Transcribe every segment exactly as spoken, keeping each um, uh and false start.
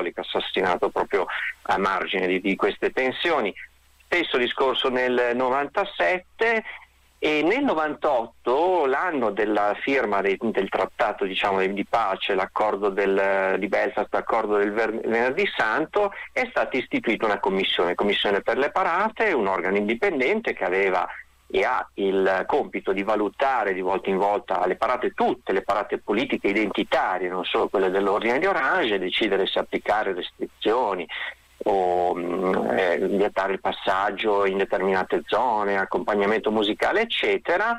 cattolico assassinato proprio a margine di, di queste tensioni. Stesso discorso nel novantasette. E nel novantotto, l'anno della firma dei, del trattato diciamo, di pace, l'accordo del, di Belfast, l'accordo del Venerdì Santo, è stata istituita una commissione, commissione per le parate, un organo indipendente che aveva e ha il compito di valutare di volta in volta le parate, tutte le parate politiche identitarie, non solo quelle dell'Ordine di Orange, e decidere se applicare restrizioni o eh, vietare il passaggio in determinate zone, accompagnamento musicale eccetera.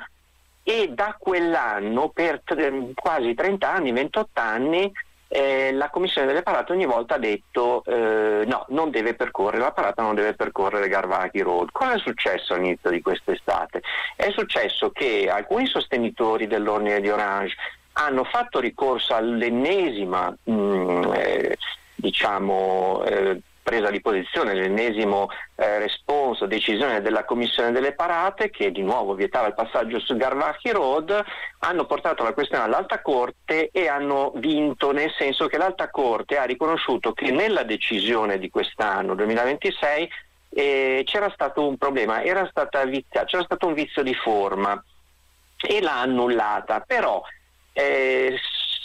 E da quell'anno per t- quasi trenta anni, ventotto anni, eh, la Commissione delle Parate ogni volta ha detto eh, no, non deve percorrere, la parata non deve percorrere Garvaghy Road. Cosa è successo all'inizio di quest'estate? È successo che alcuni sostenitori dell'Ordine di Orange hanno fatto ricorso all'ennesima mh, eh, diciamo eh, presa di posizione, l'ennesimo eh, responso, decisione della Commissione delle Parate, che di nuovo vietava il passaggio su Garvaghy Road. Hanno portato la questione all'Alta Corte e hanno vinto, nel senso che l'Alta Corte ha riconosciuto che nella decisione di quest'anno, duemilaventisei, eh, c'era stato un problema, era stata vizia, c'era stato un vizio di forma e l'ha annullata, però eh,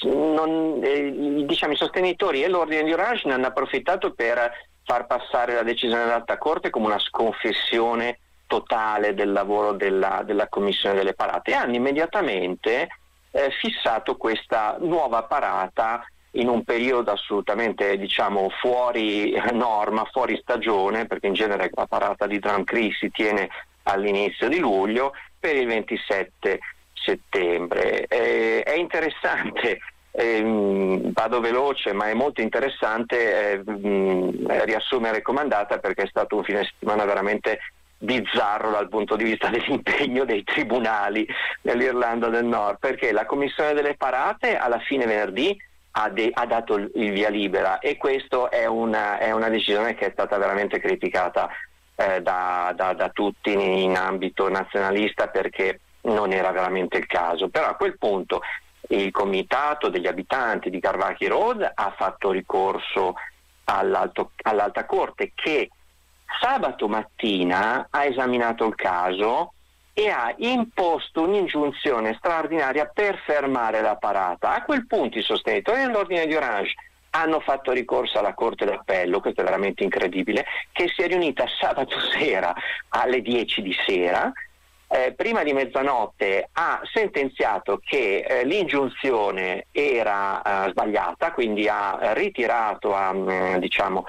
non, eh, diciamo, i sostenitori e l'Ordine di Orange ne hanno approfittato per far passare la decisione dell'Alta Corte come una sconfessione totale del lavoro della, della Commissione delle Parate, e hanno immediatamente eh, fissato questa nuova parata in un periodo assolutamente diciamo fuori norma, fuori stagione, perché in genere la parata di Drumcree si tiene all'inizio di luglio, per il ventisette settembre. Eh, è interessante. Eh, vado veloce, ma è molto interessante eh, mh, riassumere comandata, perché è stato un fine settimana veramente bizzarro dal punto di vista dell'impegno dei tribunali dell'Irlanda del Nord, perché la Commissione delle Parate alla fine venerdì ha, de- ha dato il, il via libera, e questo è una, è una decisione che è stata veramente criticata eh, da, da, da tutti in, in ambito nazionalista, perché non era veramente il caso. Però a quel punto il comitato degli abitanti di Garvaghy Road ha fatto ricorso all'alto, all'Alta Corte, che sabato mattina ha esaminato il caso e ha imposto un'ingiunzione straordinaria per fermare la parata. A quel punto i sostenitori dell'Ordine di Orange hanno fatto ricorso alla Corte d'Appello, questo è veramente incredibile, che si è riunita sabato sera alle dieci di sera. Eh, prima di mezzanotte ha sentenziato che eh, l'ingiunzione era eh, sbagliata, quindi ha ritirato, ha, mh, diciamo,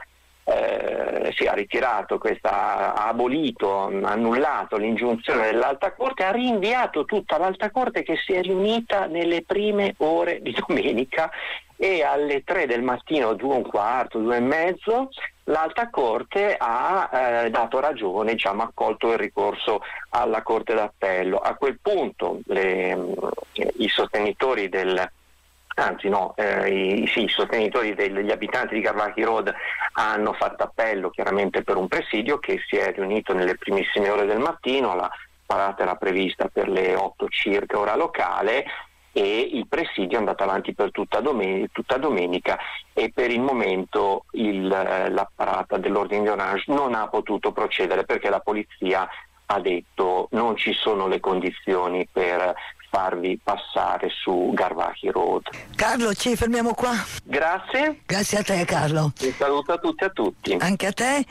eh, sì, ha ritirato questa, ha abolito, ha annullato l'ingiunzione dell'Alta Corte, ha rinviato tutta l'Alta Corte, che si è riunita nelle prime ore di domenica, e alle tre del mattino, due e un quarto, due e mezzo, l'Alta Corte ha eh, dato ragione, diciamo, ha accolto il ricorso alla Corte d'Appello. A quel punto le, i sostenitori del anzi no, eh, i, sì, i sostenitori degli abitanti di Garvaghy Road hanno fatto appello chiaramente per un presidio che si è riunito nelle primissime ore del mattino. La parata era prevista per le otto circa ora locale, e il presidio è andato avanti per tutta domenica, tutta domenica e per il momento il, la parata dell'Ordine di Orange non ha potuto procedere, perché la polizia ha detto non ci sono le condizioni per farvi passare su Garvaghy Road. Carlo, ci fermiamo qua. Grazie. Grazie a te, Carlo. Un saluto a tutti e a tutti. Anche a te.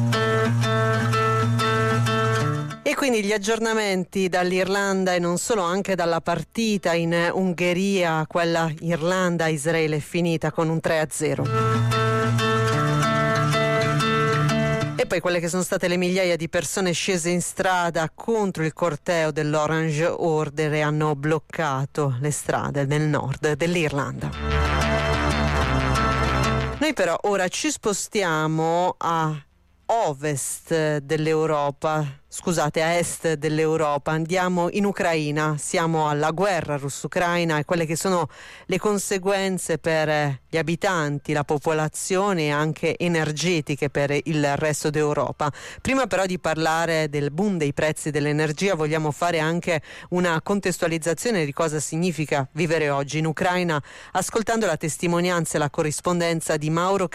E quindi gli aggiornamenti dall'Irlanda, e non solo, anche dalla partita in Ungheria, quella Irlanda-Israele è finita con un tre a zero. E poi quelle che sono state le migliaia di persone scese in strada contro il corteo dell'Orange Order e hanno bloccato le strade nel nord dell'Irlanda. Noi però ora ci spostiamo a ovest dell'Europa, scusate, a est dell'Europa. Andiamo in Ucraina, siamo alla guerra russo-ucraina e quelle che sono le conseguenze per gli abitanti, la popolazione, anche energetiche per il resto d'Europa. Prima però di parlare del boom dei prezzi dell'energia, vogliamo fare anche una contestualizzazione di cosa significa vivere oggi in Ucraina, ascoltando la testimonianza e la corrispondenza di Mauro